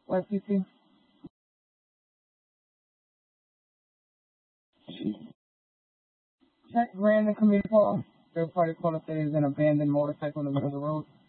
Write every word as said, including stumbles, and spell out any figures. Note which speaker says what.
Speaker 1: What P C? Check random community call. Third party caller said there's an abandoned motorcycle in the middle of the road.